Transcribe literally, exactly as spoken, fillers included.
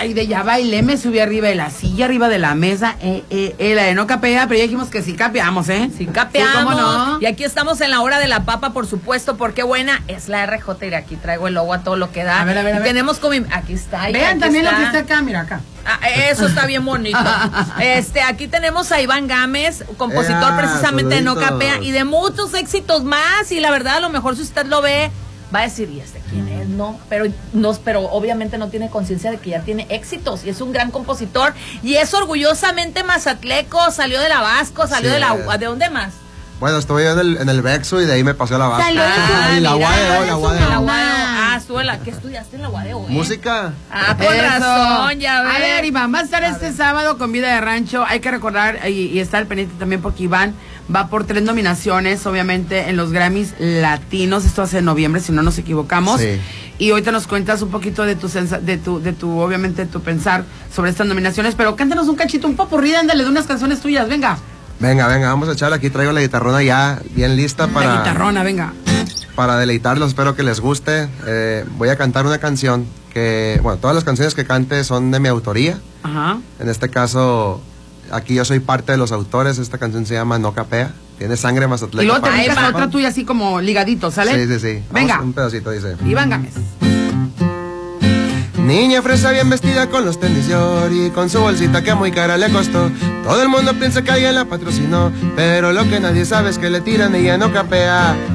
ay, de ya bailé, me subí arriba de la silla, arriba de la mesa, eh, eh, eh, la de no capea, pero ya dijimos que sí capeamos, ¿eh? Sí capeamos. Sí, ¿cómo no? Y aquí estamos en la hora de la papa, por supuesto, porque buena es la R J, y aquí traigo el logo a todo lo que da. A ver, a ver, a ver. Tenemos como, aquí está. Vean aquí también está. lo que está acá, mira acá. Ah, eso está bien bonito. Este, aquí tenemos a Iván Gámez, compositor Ea, precisamente de No saluditos. Capea y de muchos éxitos más. Y la verdad, a lo mejor si usted lo ve, va a decir, ¿y este quién es? No, pero, no, pero obviamente no tiene conciencia de que ya tiene éxitos y es un gran compositor. Y es orgullosamente mazatleco, salió de la Vasco, salió Sí. de la... ¿De dónde más? Bueno, estuve yo en el, en el Vexo y de ahí me pasé a la Vasco. Salió de su- Ah, y la mira, Guadeo, de la su Guadeo. La mamá. Guadeo. Ah, estuvo en la... ¿Qué estudiaste en la Guadeo, eh? Música. Ah, con Eso. razón, ya ves. A ver, Iván, va a estar este sábado con Vida de Rancho. Hay que recordar y, y estar pendiente también porque Iván va por tres nominaciones, obviamente, en los Grammys Latinos. Esto hace en noviembre, si no nos equivocamos. Sí. Y ahorita nos cuentas un poquito de tu, sensa, de tu, de tu, obviamente, tu pensar sobre estas nominaciones. Pero cántanos un cachito, un popurrí, ándale, de unas canciones tuyas, venga. Venga, venga, vamos a echarle. Aquí traigo la guitarrona ya bien lista La para, guitarrona, venga. para deleitarlos. Espero que les guste. Eh, voy a cantar una canción que, bueno, todas las canciones que cante son de mi autoría. Ajá. En este caso, aquí yo soy parte de los autores. Esta canción se llama No Capea. Tiene sangre mazatleca. Y luego te para- dedicas a otra tuya así como ligadito, ¿sale? Sí, sí, sí. Vamos, Venga. un pedacito dice. Iván Gámez. Niña fresa bien vestida con los tenis Yori, con su bolsita que muy cara le costó. Todo el mundo piensa que alguien la patrocinó, pero lo que nadie sabe es que le tiran y ella no capea.